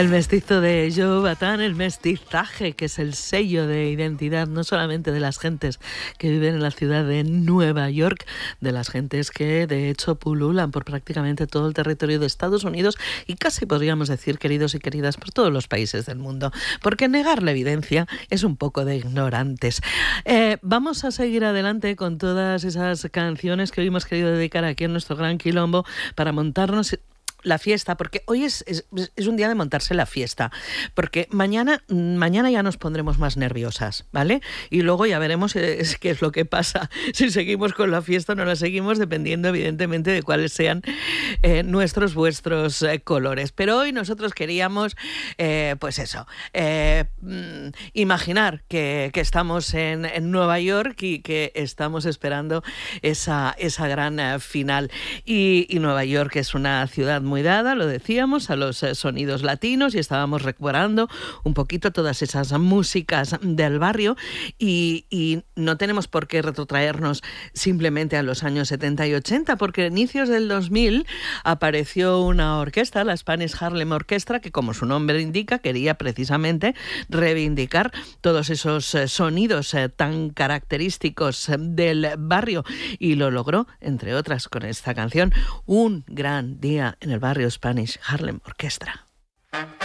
El mestizo de Joe Bataan, el mestizaje, que es el sello de identidad no solamente de las gentes que viven en la ciudad de Nueva York, de las gentes que de hecho pululan por prácticamente todo el territorio de Estados Unidos y casi podríamos decir, queridos y queridas, por todos los países del mundo, porque negar la evidencia es un poco de ignorantes. Vamos a seguir adelante con todas esas canciones que hoy hemos querido dedicar aquí en nuestro Gran Quilombo para montarnos la fiesta, porque hoy es un día de montarse la fiesta, porque mañana ya nos pondremos más nerviosas, ¿vale? Y luego ya veremos qué es lo que pasa, si seguimos con la fiesta o no la seguimos, dependiendo evidentemente de cuáles sean vuestros colores. Pero hoy nosotros queríamos, imaginar que estamos en Nueva York y que estamos esperando esa gran final. Y Nueva York es una ciudad muy dada, lo decíamos, a los sonidos latinos, y estábamos recordando un poquito todas esas músicas del barrio y no tenemos por qué retrotraernos simplemente a los años 70 y 80, porque a inicios del 2000 apareció una orquesta, la Spanish Harlem Orchestra, que como su nombre indica, quería precisamente reivindicar todos esos sonidos tan característicos del barrio, y lo logró, entre otras, con esta canción, Un gran día en el barrio Spanish Harlem Orchestra.